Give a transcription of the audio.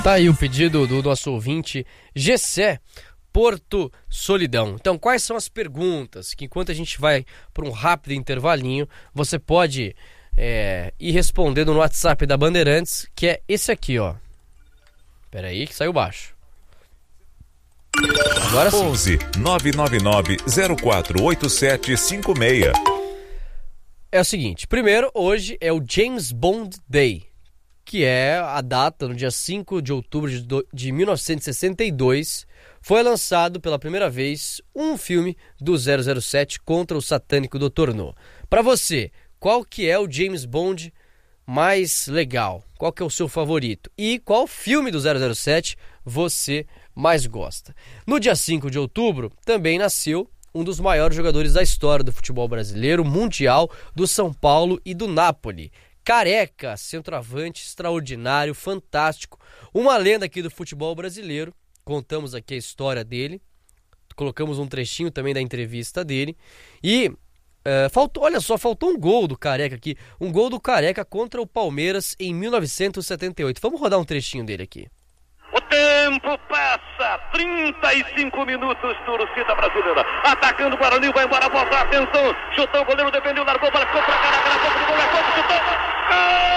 Tá aí o pedido do nosso ouvinte Gessé, Porto Solidão. Então, quais são as perguntas que, enquanto a gente vai para um rápido intervalinho, você pode ir respondendo no WhatsApp da Bandeirantes, que é esse aqui, ó. Pera aí, que saiu baixo. Agora sim. 11 999 048756. É o seguinte, primeiro, hoje é o James Bond Day, que é a data, no dia 5 de outubro de 1962, foi lançado pela primeira vez um filme do 007 contra o satânico Dr. No. Para você, qual que é o James Bond mais legal? Qual que é o seu favorito? E qual filme do 007 você mais gosta? No dia 5 de outubro, também nasceu um dos maiores jogadores da história do futebol brasileiro, mundial, do São Paulo e do Napoli. Careca, centroavante extraordinário, fantástico, uma lenda aqui do futebol brasileiro. Contamos aqui a história dele, colocamos um trechinho também da entrevista dele. E faltou um gol do Careca aqui, um gol do Careca contra o Palmeiras em 1978. Vamos rodar um trechinho dele aqui. O tempo passa, 35 minutos, torcida brasileira, atacando o Guarani, vai embora a bola, atenção, chutou, o goleiro defendeu, largou, bola ficou pra cá, na boca do gol, chutou, gol!